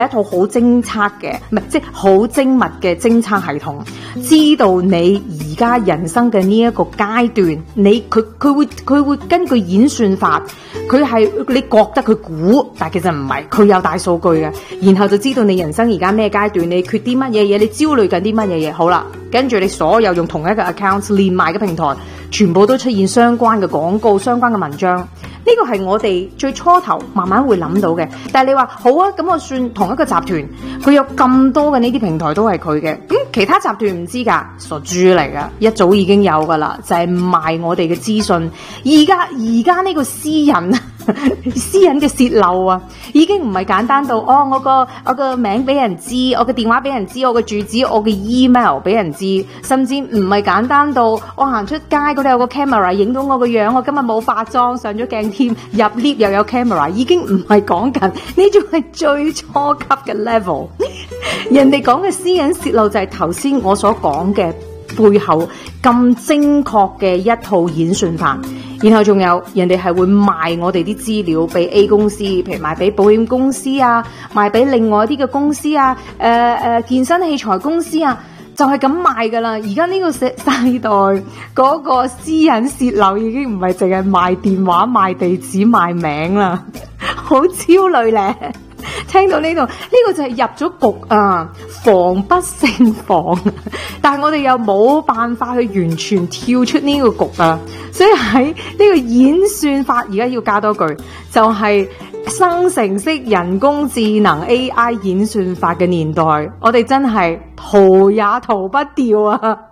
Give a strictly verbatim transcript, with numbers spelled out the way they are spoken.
一套好精測嘅，唔係即係好精密嘅偵測系統，知道你而家人生嘅呢一個階段，你佢佢會佢會根據演算法，佢係你覺得佢估，但係其實唔係，佢有大數據嘅，然後就知道你人生而家咩階段，你缺啲乜嘢嘢，你焦慮緊啲乜嘢嘢。好啦，跟住你所有用同一個 account 連埋嘅平台，全部都出現相關嘅廣告、相關嘅文章。呢個係我哋最初頭慢慢會諗到嘅，但係你話好啊，咁我算同一個集團，佢有咁多嘅呢啲平台都係佢嘅，咁其他集團唔知㗎，傻豬嚟㗎，一早已經有㗎啦，就係賣我哋嘅資訊。而家而家呢個私隱私隱嘅泄漏啊，已經唔係簡單到哦，我個我個名俾人知，我嘅電話俾人知，我嘅住址，我嘅 email 俾人知，甚至唔係簡單到我行出街嗰度有個 camera 影到我個樣，我今日冇化妝上咗鏡添，入 lift 又有 camera， 已經唔係講緊呢種係最初級嘅 level。人哋講嘅私隱泄漏就係頭先我所講嘅背後咁精確嘅一套演算法。然後仲有人哋係會賣我哋啲資料俾 A 公司，譬如賣俾保險公司啊，賣俾另外啲嘅公司啊，誒、呃、誒、呃、健身器材公司啊，就係咁賣噶啦。而家呢個世世代嗰個私隱泄漏已經唔係淨係賣電話、賣地址、賣名啦，好焦慮咧。聽到呢度，呢個就係入咗局啊，防不勝防。但係我哋又冇辦法去完全跳出呢個局啊，所以喺呢個演算法而家要加多句，就係生成式人工智能 A I 演算法嘅年代，我哋真係逃也逃不掉啊！